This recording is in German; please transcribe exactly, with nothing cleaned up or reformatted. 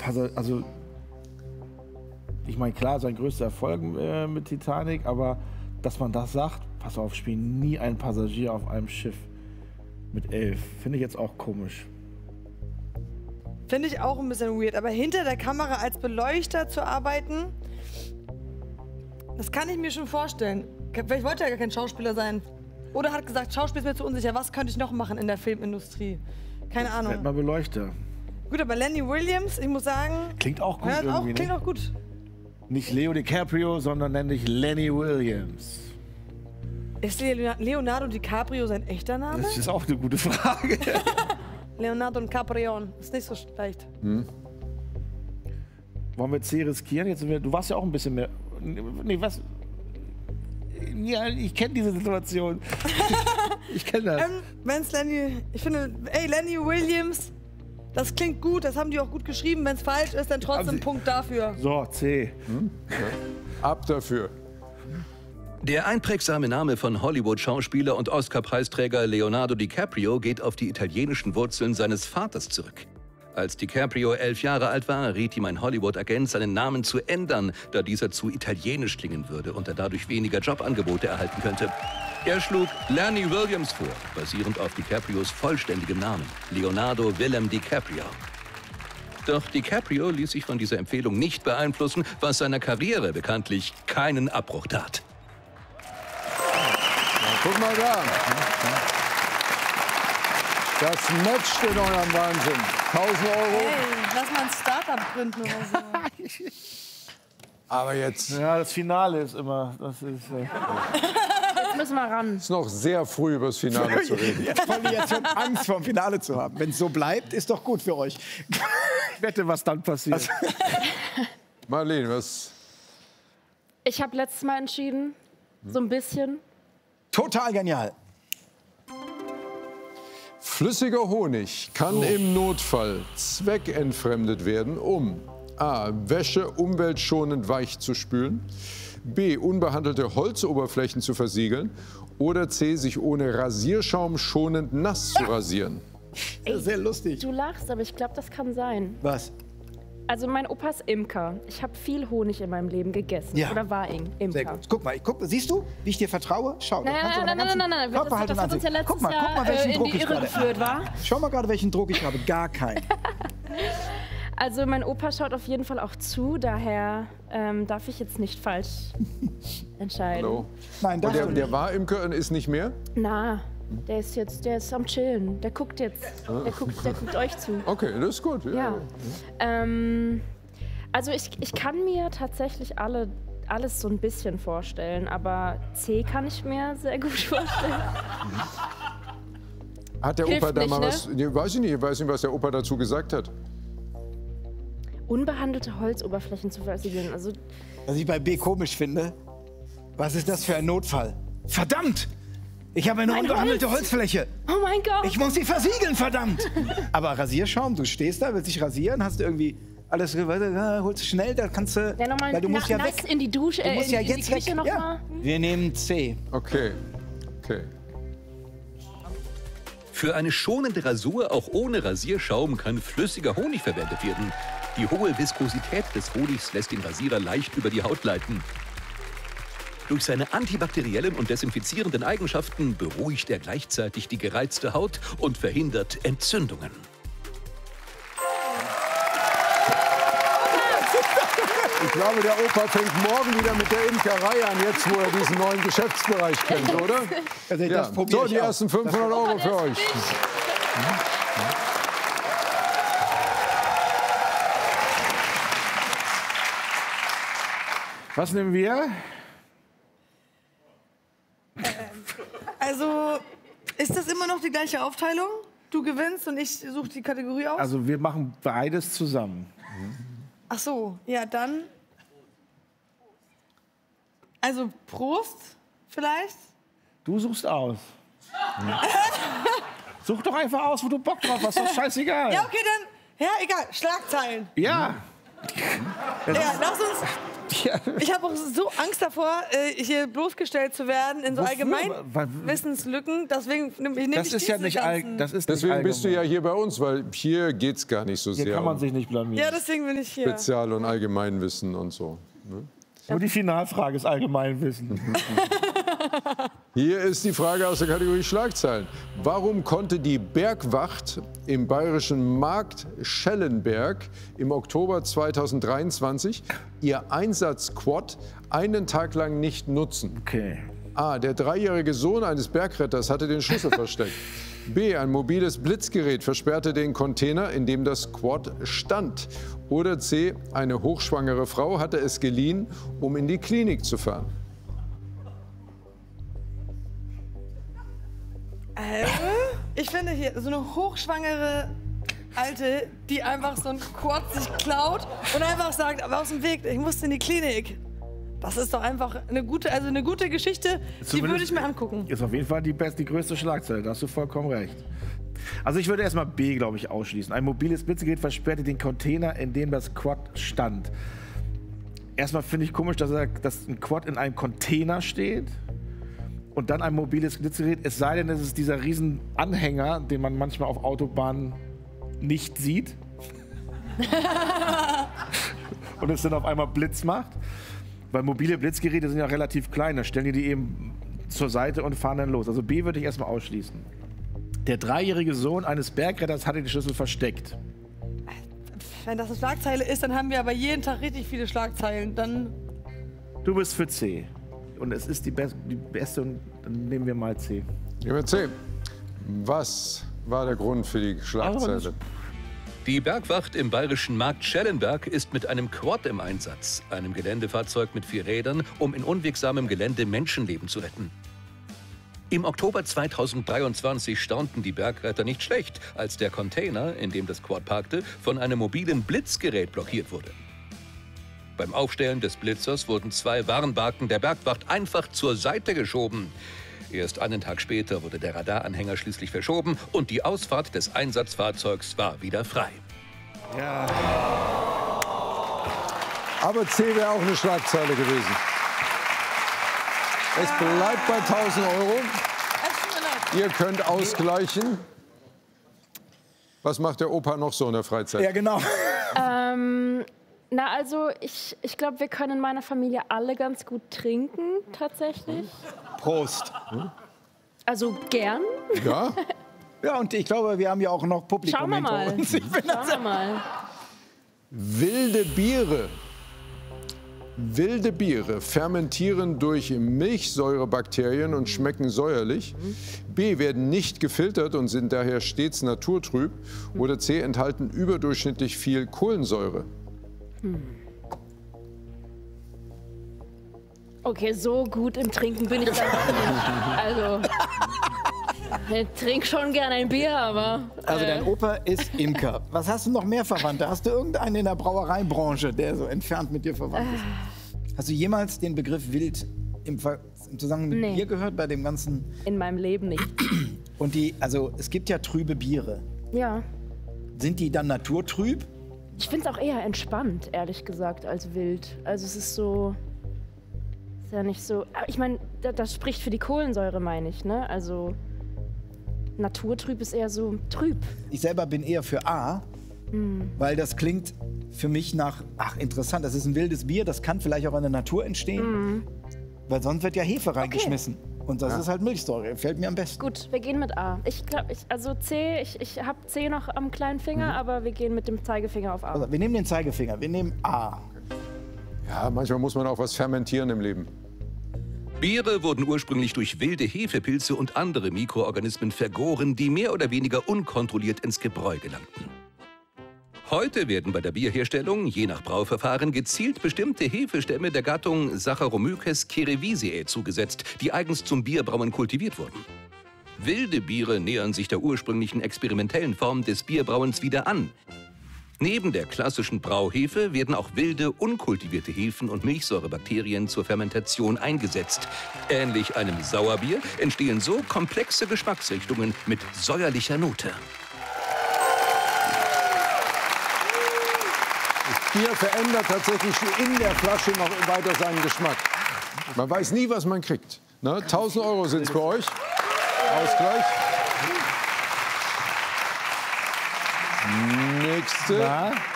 also ich meine, klar, sein größter Erfolg äh, mit Titanic, aber dass man das sagt, pass auf, spiel nie ein Passagier auf einem Schiff mit elf, finde ich jetzt auch komisch. Finde ich auch ein bisschen weird, aber hinter der Kamera als Beleuchter zu arbeiten, das kann ich mir schon vorstellen. Vielleicht wollte er gar kein Schauspieler sein. Oder hat gesagt, Schauspiel ist mir zu unsicher, was könnte ich noch machen in der Filmindustrie? Keine Ahnung. Werd mal Beleuchter. Gut, aber Lenny Williams, ich muss sagen... Klingt auch gut irgendwie, auch, ne? Klingt auch gut. Nicht Leo DiCaprio, sondern nenn dich Lenny Williams. Ist Leonardo DiCaprio sein echter Name? Das ist auch eine gute Frage. Leonardo DiCaprio, ist nicht so leicht. Hm. Wollen wir C riskieren? Jetzt sind wir, du warst ja auch ein bisschen mehr... Nee, was... Ja, ich kenne diese Situation. Ich kenne das. Ähm, wenn's Lenny... Ich finde, ey, Lenny Williams, das klingt gut, das haben die auch gut geschrieben. Wenn es falsch ist, dann trotzdem Also, Punkt dafür. So, C. Hm? Ja. Ab dafür. Der einprägsame Name von Hollywood-Schauspieler und Oscar-Preisträger Leonardo DiCaprio geht auf die italienischen Wurzeln seines Vaters zurück. Als DiCaprio elf Jahre alt war, riet ihm ein Hollywood-Agent, seinen Namen zu ändern, da dieser zu italienisch klingen würde und er dadurch weniger Jobangebote erhalten könnte. Er schlug Lenny Williams vor, basierend auf DiCaprios vollständigem Namen, Leonardo Willem DiCaprio. Doch DiCaprio ließ sich von dieser Empfehlung nicht beeinflussen, was seiner Karriere bekanntlich keinen Abbruch tat. Guck mal da. Das matcht in eurem Wahnsinn. tausend Euro. Hey, lass mal ein Startup gründen oder so. Aber jetzt... Ja, das Finale ist immer... Das ist, äh Jetzt müssen wir ran. Es ist noch sehr früh, über das Finale zu reden. Jetzt fangen die jetzt schon Angst vor dem Finale zu haben. Wenn es so bleibt, ist doch gut für euch. Ich wette, was dann passiert. Also, Marlene, was... Ich habe letztes Mal entschieden, so ein bisschen. total genial. Flüssiger Honig kann im Notfall zweckentfremdet werden, um a. Wäsche umweltschonend weich zu spülen, b. unbehandelte Holzoberflächen zu versiegeln oder c. sich ohne Rasierschaum schonend nass zu rasieren. Ey, sehr lustig. Du lachst, aber ich glaube, das kann sein. Was? Also mein Opa ist Imker. Ich habe viel Honig in meinem Leben gegessen. Ja. Oder war ihn, Imker. Sehr gut. Guck mal, ich guck, siehst du, wie ich dir vertraue? Schau, Nein, da kannst du nein, an der nein, nein, ganzen nein, nein. Das, Körperhaltung das hat uns ja ansehen. letztes Guck mal, guck mal, Jahr welchen äh, in Druck die ich Irre gerade geführt war. Schau mal gerade, welchen Druck ich habe. Gar keinen. Also mein Opa schaut auf jeden Fall auch zu, daher ähm, darf ich jetzt nicht falsch entscheiden. Hallo. Nein, Und der, darfst du der nicht. war Imker und ist nicht mehr? Na, der ist jetzt, der ist am Chillen. Der guckt jetzt, der guckt, der guckt euch zu. Okay, das ist gut. Ja. Ja. Ähm, also ich, ich kann mir tatsächlich alle, alles so ein bisschen vorstellen, aber C kann ich mir sehr gut vorstellen. Hat der Hilft Opa da nicht, mal ne? was... Nee, weiß ich nicht, ich weiß nicht, was der Opa dazu gesagt hat. Unbehandelte Holzoberflächen zu versiegeln, also Was ich bei B komisch finde, was ist das für ein Notfall? Verdammt! Ich habe eine Mein unbehandelte Holz. Holzfläche. oh mein Gott! Ich muss sie versiegeln, verdammt! Aber Rasierschaum, du stehst da, willst dich rasieren, hast du irgendwie alles, äh, holst schnell, da kannst du, ja, nochmal weil du musst ja nass weg. in die Dusche, Du äh, musst in, ja in jetzt die Küche weg. noch Ja. mal. Wir nehmen C. Okay, okay. Für eine schonende Rasur, auch ohne Rasierschaum, kann flüssiger Honig verwendet werden. Die hohe Viskosität des Honigs lässt den Rasierer leicht über die Haut gleiten. Durch seine antibakteriellen und desinfizierenden Eigenschaften beruhigt er gleichzeitig die gereizte Haut und verhindert Entzündungen. Ich glaube, der Opa fängt morgen wieder mit der Imkerei an, jetzt wo er diesen neuen Geschäftsbereich kennt, oder? Also Ja. das probier So, ich die auch. ersten fünfhundert Euro für euch. Was nehmen wir? Also, ist das immer noch die gleiche Aufteilung? Du gewinnst und ich suche die Kategorie aus? Also wir machen beides zusammen. Ach so, ja dann. Also Prost vielleicht? Du suchst aus. Such doch einfach aus, wo du Bock drauf hast. Ist doch scheißegal. Ja, okay, dann. Ja, egal. Schlagzeilen. Ja. Ja, lass uns. Ja. Ich habe auch so Angst davor, äh, hier bloßgestellt zu werden in so Wofür? Allgemeinwissenslücken. Deswegen nehme ich Das ist ja diese nicht all, ganzen- das ist Deswegen nicht bist du ja allgemein. hier bei uns, weil hier geht es gar nicht so Hier sehr kann man um sich nicht blamieren. Ja, deswegen bin ich hier. Spezial- und Allgemeinwissen und so. Ne? Nur die Finalfrage ist Allgemeinwissen. Hier ist die Frage aus der Kategorie Schlagzeilen. Warum konnte die Bergwacht im bayerischen Markt Schellenberg im Oktober zweitausenddreiundzwanzig ihr Einsatzquad einen Tag lang nicht nutzen? Okay. A. Der dreijährige Sohn eines Bergretters hatte den Schlüssel versteckt. B. Ein mobiles Blitzgerät versperrte den Container, in dem das Quad stand. Oder C. Eine hochschwangere Frau hatte es geliehen, um in die Klinik zu fahren. Äh, ich finde hier so eine hochschwangere Alte, die einfach so ein Quad sich klaut und einfach sagt, aber aus dem Weg, ich muss in die Klinik. Das ist doch einfach eine gute, also eine gute Geschichte, die würde ich mir angucken. Ist auf jeden Fall die, best, die größte Schlagzeile, da hast du vollkommen recht. Also ich würde erstmal B, glaube ich, ausschließen. Ein mobiles Blitzgerät versperrte den Container, in dem das Quad stand. Erstmal finde ich komisch, dass, er, dass ein Quad in einem Container steht und dann ein mobiles Blitzgerät, es sei denn, es ist dieser riesen Anhänger, den man manchmal auf Autobahnen nicht sieht. Und es dann auf einmal Blitz macht. Weil mobile Blitzgeräte sind ja relativ klein, da stellen die die eben zur Seite und fahren dann los. Also B würde ich erstmal ausschließen. Der dreijährige Sohn eines Bergretters hatte den Schlüssel versteckt. Wenn das eine Schlagzeile ist, dann haben wir aber jeden Tag richtig viele Schlagzeilen. Dann Du bist für C. Und es ist die, Be die beste und dann nehmen wir mal C. Nehmen wir C. Was war der Grund für die Schlagzeile? Die Bergwacht im bayerischen Markt Schellenberg ist mit einem Quad im Einsatz, einem Geländefahrzeug mit vier Rädern, um in unwegsamem Gelände Menschenleben zu retten. Im Oktober zweitausenddreiundzwanzig staunten die Bergretter nicht schlecht, als der Container, in dem das Quad parkte, von einem mobilen Blitzgerät blockiert wurde. Beim Aufstellen des Blitzers wurden zwei Warnbalken der Bergwacht einfach zur Seite geschoben. Erst einen Tag später wurde der Radaranhänger schließlich verschoben und die Ausfahrt des Einsatzfahrzeugs war wieder frei. Ja. Aber C wäre auch eine Schlagzeile gewesen. Es bleibt bei tausend Euro. Ihr könnt ausgleichen. Was macht der Opa noch so in der Freizeit? Ja, genau. Ähm, na, also ich, ich glaube, wir können in meiner Familie alle ganz gut trinken, tatsächlich. Prost. Also gern. Ja? Ja, und ich glaube, wir haben ja auch noch Publikum Schauen wir hinter mal. uns. Ich bin Schauen wir mal. Wilde Biere. Wilde Biere fermentieren durch Milchsäurebakterien und schmecken säuerlich. B, werden nicht gefiltert und sind daher stets naturtrüb. Oder C, enthalten überdurchschnittlich viel Kohlensäure. Okay, so gut im Trinken bin ich dann doch nicht. Also, ich trinke schon gerne ein Bier, aber... Also äh, dein Opa ist Imker. Was hast du noch mehr Verwandte? Hast du irgendeinen in der Brauereibranche, der so entfernt mit dir verwandt ist? Hast du jemals den Begriff Wild im, Ver im Zusammenhang mit Nee. Bier gehört bei dem ganzen? in meinem Leben nicht. Und die, also es gibt ja trübe Biere. Ja. Sind die dann naturtrüb? Ich finde es auch eher entspannt, ehrlich gesagt, als wild. Also es ist so... Ist ja nicht so... Aber ich meine, das, das spricht für die Kohlensäure, meine ich, ne? Also... Naturtrüb ist eher so trüb. Ich selber bin eher für A, weil das klingt für mich nach, ach interessant, das ist ein wildes Bier, das kann vielleicht auch in der Natur entstehen, weil sonst wird ja Hefe reingeschmissen. Und das ist halt Milchsäure, fällt mir am besten. Gut, wir gehen mit A. Ich glaube, ich, also C, ich, ich habe C noch am kleinen Finger, aber wir gehen mit dem Zeigefinger auf A. Also, wir nehmen den Zeigefinger, wir nehmen A. Ja, manchmal muss man auch was fermentieren im Leben. Biere wurden ursprünglich durch wilde Hefepilze und andere Mikroorganismen vergoren, die mehr oder weniger unkontrolliert ins Gebräu gelangten. Heute werden bei der Bierherstellung, je nach Brauverfahren, gezielt bestimmte Hefestämme der Gattung Saccharomyces cerevisiae zugesetzt, die eigens zum Bierbrauen kultiviert wurden. Wilde Biere nähern sich der ursprünglichen experimentellen Form des Bierbrauens wieder an. Neben der klassischen Brauhefe werden auch wilde, unkultivierte Hefen und Milchsäurebakterien zur Fermentation eingesetzt. Ähnlich einem Sauerbier entstehen so komplexe Geschmacksrichtungen mit säuerlicher Note. Bier verändert tatsächlich in der Flasche noch weiter seinen Geschmack. Man weiß nie, was man kriegt. Ne? tausend Euro sind es für euch. Ausgleich. Nächste. Na?